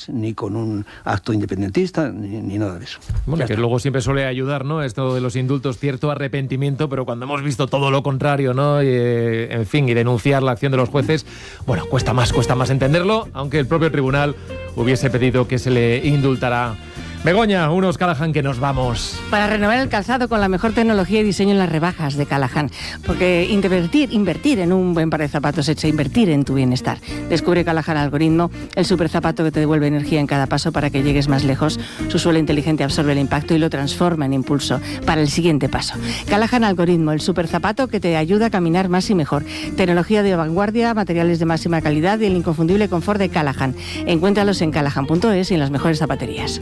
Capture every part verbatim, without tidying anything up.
ni con un acto independentista, ni, ni nada de eso. Bueno, que luego siempre suele ayudar, ¿no? Esto de los indultos, cierto arrepentimiento, pero cuando hemos visto todo lo contrario, ¿no? Y, eh, en fin, y denunciar la acción de los jueces, bueno, cuesta más, cuesta más entenderlo, aunque el propio tribunal hubiese pedido que se le indultara. Begoña, unos Callahan que nos vamos. Para renovar el calzado con la mejor tecnología y diseño en las rebajas de Callahan. Porque invertir, invertir en un buen par de zapatos es invertir en tu bienestar. Descubre Callahan Algoritmo, el super zapato que te devuelve energía en cada paso para que llegues más lejos. Su suela inteligente absorbe el impacto y lo transforma en impulso para el siguiente paso. Callahan Algoritmo, el super zapato que te ayuda a caminar más y mejor. Tecnología de vanguardia, materiales de máxima calidad y el inconfundible confort de Callahan. Encuéntralos en callahan punto es y en las mejores zapaterías.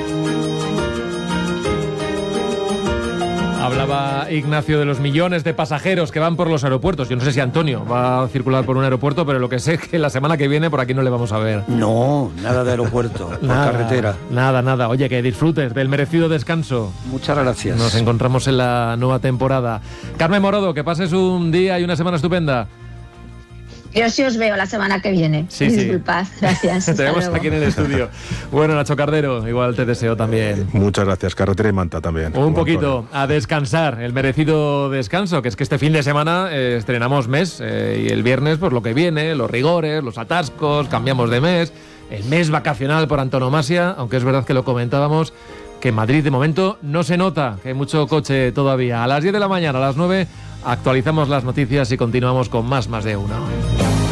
Hablaba Ignacio de los millones de pasajeros que van por los aeropuertos. Yo no sé si Antonio va a circular por un aeropuerto, pero lo que sé es que la semana que viene por aquí no le vamos a ver. No, nada de aeropuerto, por nada, carretera. Nada, nada. Oye, que disfrutes del merecido descanso. Muchas gracias. Nos encontramos en la nueva temporada. Carmen Morodo, que pases un día y una semana estupenda. Yo sí os veo la semana que viene. Sí, Disculpad, sí. Gracias. Te vemos aquí en el estudio. Bueno, Nacho Cardero, igual te deseo también. Muchas gracias, carretera y manta también. Un poquito, a descansar, el merecido descanso, que es que este fin de semana eh, estrenamos mes eh, y el viernes pues lo que viene, los rigores, los atascos, cambiamos de mes, el mes vacacional por antonomasia, aunque es verdad que lo comentábamos, que en Madrid de momento no se nota, que hay mucho coche todavía. A las diez de la mañana, a las nueve, actualizamos las noticias y continuamos con más, más de uno.